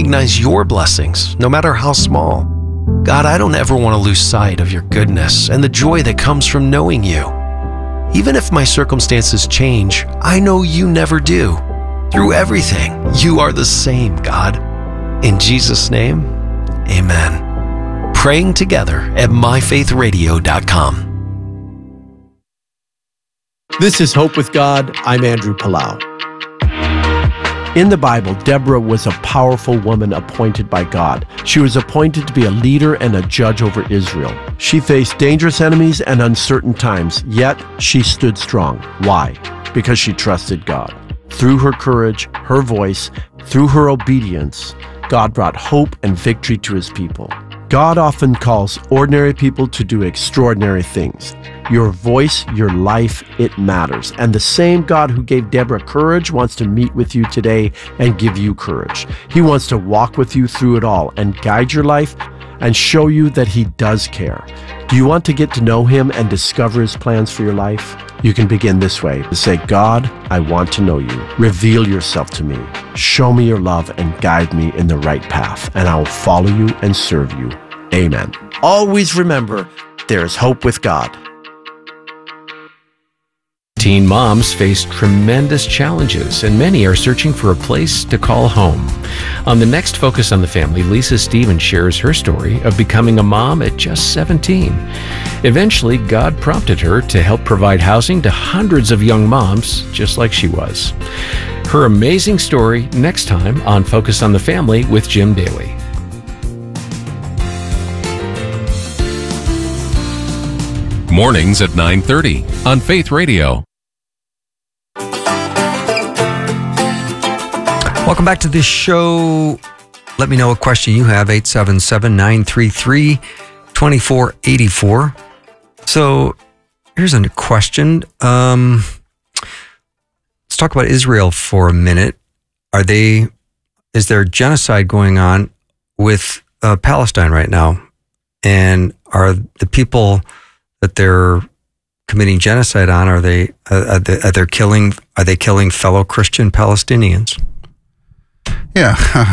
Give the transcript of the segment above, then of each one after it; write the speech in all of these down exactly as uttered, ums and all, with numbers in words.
recognize your blessings, no matter how small. God, I don't ever want to lose sight of your goodness and the joy that comes from knowing you. Even if my circumstances change, I know you never do. Through everything, you are the same, God. In Jesus' name, amen. Praying together at my faith radio dot com. This is Hope with God. I'm Andrew Palau. In the Bible, Deborah was a powerful woman appointed by God. She was appointed to be a leader and a judge over Israel. She faced dangerous enemies and uncertain times, yet she stood strong. Why? Because she trusted God. Through her courage, her voice, through her obedience, God brought hope and victory to his people. God often calls ordinary people to do extraordinary things. Your voice, your life, it matters. And the same God who gave Deborah courage wants to meet with you today and give you courage. He wants to walk with you through it all and guide your life and show you that he does care. Do you want to get to know him and discover his plans for your life? You can begin this way. Say, God, I want to know you. Reveal yourself to me. Show me your love and guide me in the right path, and I will follow you and serve you. Amen. Always remember, there is hope with God. Teen moms face tremendous challenges, and many are searching for a place to call home. On the next Focus on the Family, Lisa Stevens shares her story of becoming a mom at just seventeen. Eventually, God prompted her to help provide housing to hundreds of young moms just like she was. Her amazing story next time on Focus on the Family with Jim Daly. Mornings at nine thirty on Faith Radio. Welcome back to this show. Let me know a question you have, eight seven seven, nine three three, two four eight four. So here's a question. Um, let's talk about Israel for a minute. Are they, is there genocide going on with uh, Palestine right now? And are the people that they're committing genocide on, are they, uh, are they, are they killing, are they killing fellow Christian Palestinians? Yeah.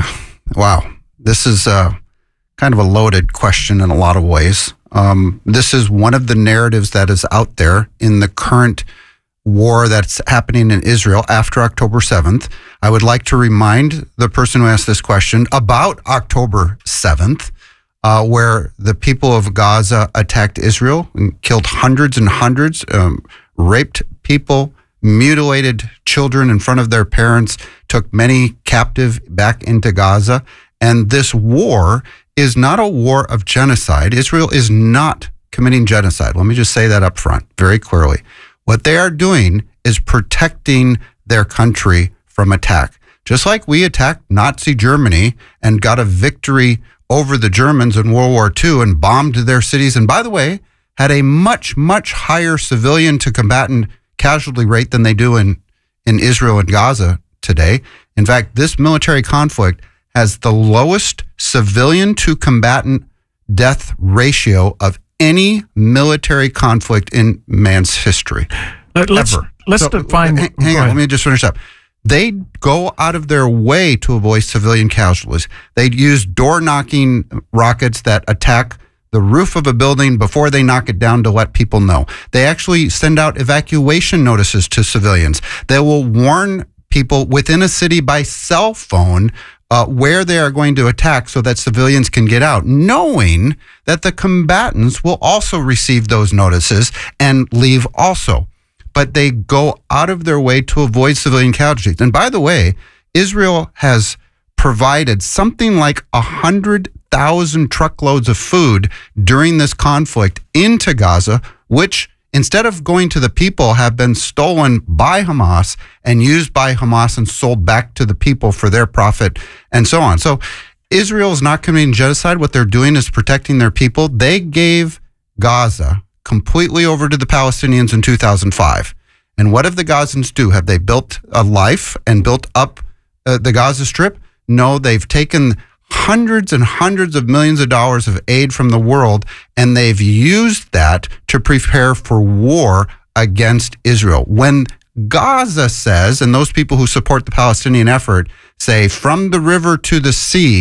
Wow. This is uh, kind of a loaded question in a lot of ways. Um, this is one of the narratives that is out there in the current war that's happening in Israel after October seventh. I would like to remind the person who asked this question about October seventh, uh, where the people of Gaza attacked Israel and killed hundreds and hundreds, um, raped people, mutilated children in front of their parents, took many captive back into Gaza. And this war is not a war of genocide. Israel is not committing genocide. Let me just say that up front very clearly. What they are doing is protecting their country from attack. Just like we attacked Nazi Germany and got a victory over the Germans in World War Two and bombed their cities. And by the way, had a much, much higher civilian to combatant casualty rate than they do in, in Israel and Gaza today. In fact, this military conflict has the lowest civilian to combatant death ratio of any military conflict in man's history. Uh, let's ever. let's so, define. Hang, hang on, let me just finish up. They go out of their way to avoid civilian casualties. They use door-knocking rockets that attack the roof of a building before they knock it down to let people know. They actually send out evacuation notices to civilians. They will warn people within a city by cell phone uh, where they are going to attack so that civilians can get out, knowing that the combatants will also receive those notices and leave also. But they go out of their way to avoid civilian casualties. And by the way, Israel has provided something like one hundred thousand truckloads of food during this conflict into Gaza, which instead of going to the people have been stolen by Hamas and used by Hamas and sold back to the people for their profit and so on. So Israel is not committing genocide. What they're doing is protecting their people. They gave Gaza completely over to the Palestinians in two thousand five. And what have the Gazans do? Have they built a life and built up uh, the Gaza Strip? No, they've taken hundreds and hundreds of millions of dollars of aid from the world, and they've used that to prepare for war against Israel. When Gaza says, and those people who support the Palestinian effort say, from the river to the sea,